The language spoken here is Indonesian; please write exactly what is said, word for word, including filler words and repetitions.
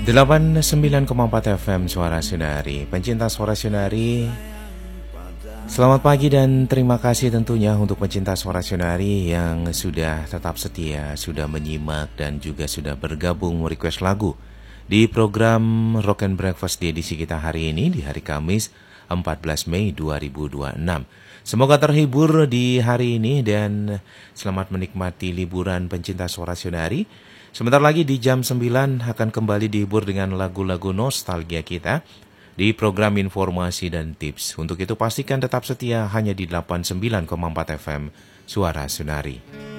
delapan puluh sembilan koma empat F M Suara Sunari. Pencinta Suara Sunari, selamat pagi dan terima kasih tentunya untuk pencinta Suara Sunari yang sudah tetap setia, sudah menyimak dan juga sudah bergabung request lagu di program Rock and Breakfast di edisi kita hari ini, di hari Kamis empat belas Mei dua ribu dua puluh enam. Semoga terhibur di hari ini dan selamat menikmati liburan pencinta Suara Sunari. Sebentar lagi di jam sembilan akan kembali dihibur dengan lagu-lagu nostalgia kita di program informasi dan tips. Untuk itu pastikan tetap setia hanya di delapan puluh sembilan koma empat F M Suara Sunari.